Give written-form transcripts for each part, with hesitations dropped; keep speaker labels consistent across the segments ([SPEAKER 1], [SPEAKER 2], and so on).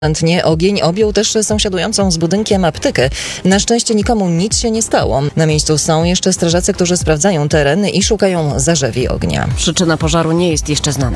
[SPEAKER 1] Ogień objął też sąsiadującą z budynkiem aptekę. Na szczęście nikomu nic się nie stało. Na miejscu są jeszcze strażacy, którzy sprawdzają teren i szukają zarzewi ognia.
[SPEAKER 2] Przyczyna pożaru nie jest jeszcze znana.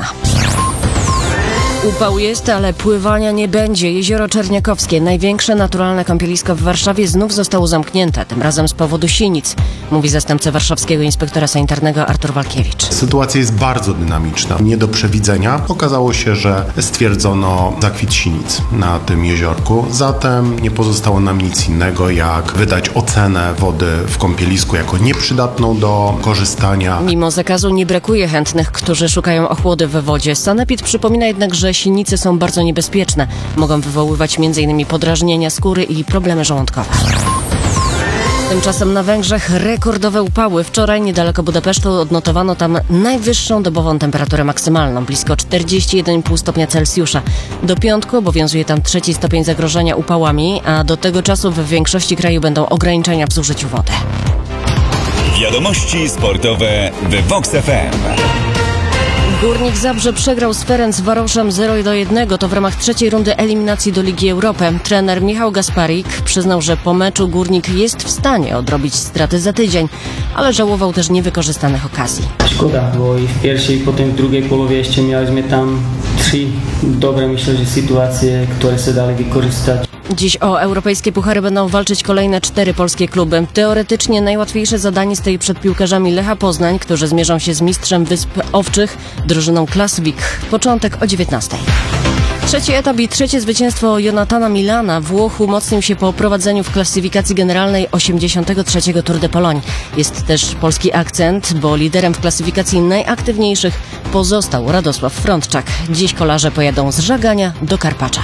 [SPEAKER 2] Upał jest, ale pływania nie będzie. Jezioro Czerniakowskie, największe naturalne kąpielisko w Warszawie, znów zostało zamknięte, tym razem z powodu sinic, mówi zastępca warszawskiego inspektora sanitarnego Artur Walkiewicz.
[SPEAKER 3] Sytuacja jest bardzo dynamiczna, nie do przewidzenia. Okazało się, że stwierdzono zakwit sinic na tym jeziorku, zatem nie pozostało nam nic innego, jak wydać ocenę wody w kąpielisku jako nieprzydatną do korzystania.
[SPEAKER 2] Mimo zakazu nie brakuje chętnych, którzy szukają ochłody we wodzie. Sanepid przypomina jednak, że sinice są bardzo niebezpieczne. Mogą wywoływać m.in. podrażnienia skóry i problemy żołądkowe. Tymczasem na Węgrzech rekordowe upały. Wczoraj niedaleko Budapesztu odnotowano tam najwyższą dobową temperaturę maksymalną, blisko 41,5 stopnia Celsjusza. Do piątku obowiązuje tam 3 stopień zagrożenia upałami, a do tego czasu w większości kraju będą ograniczenia w zużyciu wody.
[SPEAKER 4] Wiadomości sportowe w Vox FM.
[SPEAKER 2] Górnik Zabrze przegrał z Ferencvaroszem 0-1. To w ramach trzeciej rundy eliminacji do Ligi Europy. Trener Michał Gasparik przyznał, że po meczu Górnik jest w stanie odrobić straty za tydzień, ale żałował też niewykorzystanych okazji.
[SPEAKER 5] Szkoda, bo i w pierwszej i potem w drugiej połowie jeszcze mieliśmy tam 3 dobre, myślę, że sytuacje, które się dali wykorzystać.
[SPEAKER 2] Dziś o europejskie puchary będą walczyć kolejne 4 polskie kluby. Teoretycznie najłatwiejsze zadanie stoi przed piłkarzami Lecha Poznań, którzy zmierzą się z mistrzem Wysp Owczych, drużyną Klasvik. Początek o 19:00. Trzeci etap i trzecie zwycięstwo Jonatana Milana. Włoch umocnił się po prowadzeniu w klasyfikacji generalnej 83. Tour de Pologne. Jest też polski akcent, bo liderem w klasyfikacji najaktywniejszych pozostał Radosław Frądczak. Dziś kolarze pojadą z Żagania do Karpacza.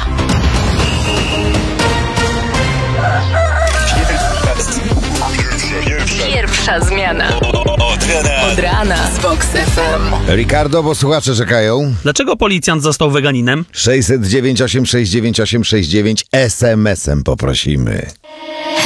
[SPEAKER 6] Pierwsza zmiana.
[SPEAKER 4] Od rana.
[SPEAKER 6] Z Vox FM.
[SPEAKER 7] Ricardo, bo słuchacze czekają.
[SPEAKER 8] Dlaczego policjant został weganinem?
[SPEAKER 7] 609 869 869 SMS-em poprosimy.